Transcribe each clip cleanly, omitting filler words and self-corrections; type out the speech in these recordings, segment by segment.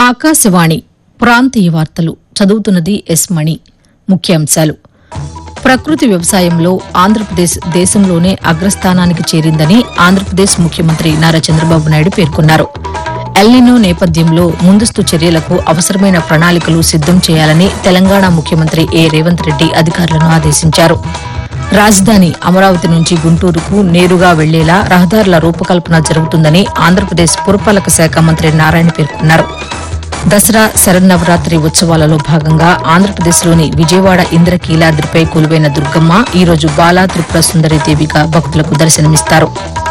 ఆకాశవాణి ప్రాంతీయ వార్తలు చదువుతున్నది ఎస్ మణి. ముఖ్యాంశాలు: ప్రకృతి వ్యవసాయంలో ఆంధ్రప్రదేశ్ దేశంలోనే అగ్రస్థానానికి చేరిందని ఆంధ్రప్రదేశ్ ముఖ్యమంత్రి నారా చంద్రబాబు నాయుడు పేర్కొన్నారు. ఎల్నినో నేపథ్యంలో ముందస్తు చర్యలకు అవసరమైన ప్రణాళికలు సిద్దం చేయాలని తెలంగాణ ముఖ్యమంత్రి రేవంత్ రెడ్డి అధికారులను ఆదేశించారు. రాజధాని అమరావతి నుంచి గుంటూరుకు నేరుగా వెళ్లేలా రహదారుల రూపకల్పన జరుగుతుందని ఆంధ్రప్రదేశ్ పురపాలక శాఖ మంత్రి నారాయణ పేర్కొన్నారు. దసరా శరన్నవరాత్రి ఉత్సవాలలో భాగంగా ఆంధ్రప్రదేశ్లోని విజయవాడ ఇంద్రకీలాద్రిపై కొలువైన దుర్గమ్మ ఈరోజు బాలా త్రిపుర సుందరి దేవిగా భక్తులకు దర్శనమిస్తారు.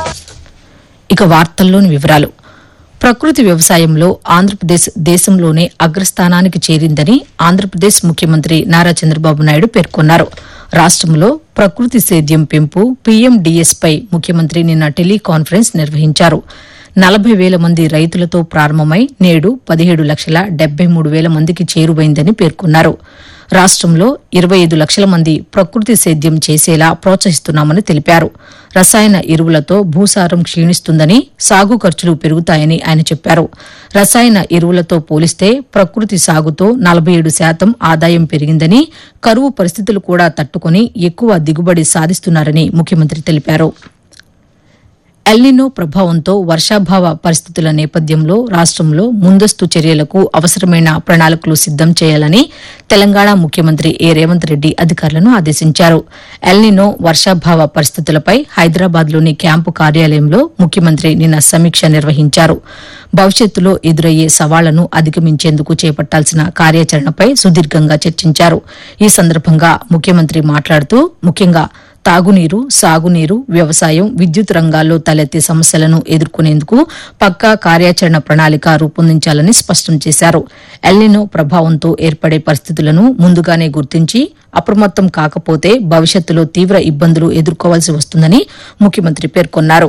ఇక వార్తల్లోని వివరాలు: ప్రకృతి వ్యవసాయంలో ఆంధ్రప్రదేశ్ దేశంలోనే అగ్రస్థానానికి చేరిందని ఆంధ్రప్రదేశ్ ముఖ్యమంత్రి నారా చంద్రబాబు నాయుడు పేర్కొన్నారు. రాష్టంలో ప్రకృతి సేద్యం పెంపు పీఎండీఎస్పై ముఖ్యమంత్రి నిన్న టెలికాన్ఫరెన్స్ నిర్వహించారు. 40,000 మంది రైతులతో ప్రారంభమై నేడు 17,73,000 మందికి చేరువైందని పేర్కొన్నారు. రాష్టంలో 25 లక్షల మంది ప్రకృతి సేద్యం చేసేలా ప్రోత్సహిస్తున్నామని తెలిపారు. రసాయన ఎరువులతో భూసారం క్షీణిస్తుందని, సాగు ఖర్చులు పెరుగుతాయని ఆయన చెప్పారు. రసాయన ఎరువులతో పోలిస్తే ప్రకృతి సాగుతో 47% ఆదాయం పెరిగిందని, కరువు పరిస్థితులు కూడా తట్టుకుని ఎక్కువ దిగుబడి సాధిస్తున్నారని ముఖ్యమంత్రి తెలిపారు. ఎల్నినో ప్రభావంతో వర్షాభావ పరిస్థితుల నేపథ్యంలో రాష్టంలో ముందస్తు చర్యలకు అవసరమైన ప్రణాళికలు సిద్దం చేయాలని తెలంగాణ ముఖ్యమంత్రి రేవంత్ రెడ్డి అధికారులను ఆదేశించారు. ఎల్నినో వర్షాభావ పరిస్థితులపై హైదరాబాద్లోని క్యాంపు కార్యాలయంలో ముఖ్యమంత్రి నిన్న సమీక్ష నిర్వహించారు. భవిష్యత్తులో ఎదురయ్యే సవాళ్లను అధిగమించేందుకు చేపట్టాల్సిన కార్యాచరణపై సుదీర్ఘంగా చర్చించారు. ఈ సందర్భంగా ముఖ్యమంత్రి మాట్లాడుతూ ముఖ్యంగా తాగునీరు, సాగునీరు, వ్యవసాయం, విద్యుత్ రంగాల్లో తలెత్తే సమస్యలను ఎదుర్కొనేందుకు పక్కా కార్యాచరణ ప్రణాళిక రూపొందించాలని స్పష్టం చేశారు. ఎల్నినో ప్రభావంతో ఏర్పడే పరిస్థితులను ముందుగానే గుర్తించి అప్రమత్తం కాకపోతే భవిష్యత్తులో తీవ్ర ఇబ్బందులు ఎదుర్కోవాల్సి వస్తుందని ముఖ్యమంత్రి పేర్కొన్నారు.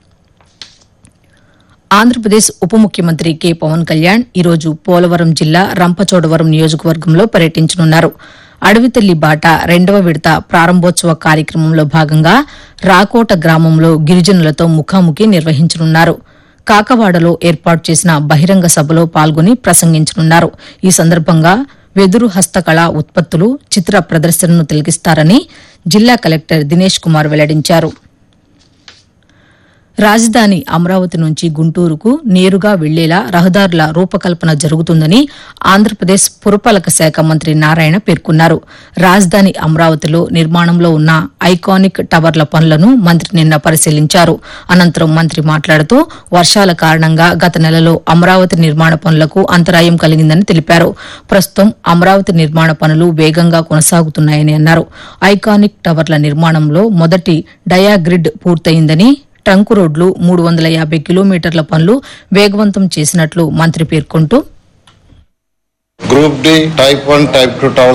ఆంధ్రప్రదేశ్ ఉప ముఖ్యమంత్రి పవన్ కళ్యాణ్ ఈరోజు పోలవరం జిల్లా రంపచోడవరం నియోజకవర్గంలో పర్యటించనున్నారు. అడవితల్లి బాట 2వ విడత ప్రారంభోత్సవ కార్యక్రమంలో భాగంగా రాకోట గ్రామంలో గిరిజనులతో ముఖాముఖి నిర్వహించనున్నారు. కాకవాడలో ఏర్పాటు చేసిన బహిరంగ సభలో పాల్గొని ప్రసంగించనున్నారు. ఈ సందర్భంగా వెదురు హస్తకళా ఉత్పత్తులు, చిత్ర ప్రదర్శనను తిలకిస్తారని జిల్లా కలెక్టర్ దినేష్ కుమార్ వెల్లడించారు. రాజధాని అమరావతి నుంచి గుంటూరుకు నేరుగా వెళ్లేలా రహదారుల రూపకల్పన జరుగుతుందని ఆంధ్రప్రదేశ్ పురపాలక శాఖ మంత్రి నారాయణ పేర్కొన్నారు. రాజధాని అమరావతిలో నిర్మాణంలో ఉన్న ఐకానిక్ టవర్ల పనులను మంత్రి నిన్న పరిశీలించారు. అనంతరం మంత్రి మాట్లాడుతూ వర్షాల కారణంగా గత నెలలో అమరావతి నిర్మాణ పనులకు అంతరాయం కలిగిందని తెలిపారు. ప్రస్తుతం అమరావతి నిర్మాణ పనులు వేగంగా కొనసాగుతున్నాయని అన్నారు. ఐకానిక్ టవర్ల నిర్మాణంలో మొదటి డయాగ్రిడ్ పూర్తయిందని, ట్రంక్ రోడ్లు 350 కిలోమీటర్ల పనులు వేగవంతం చేసినట్లు మంత్రి పేర్కొంటూ group D, type 1, type 2 towers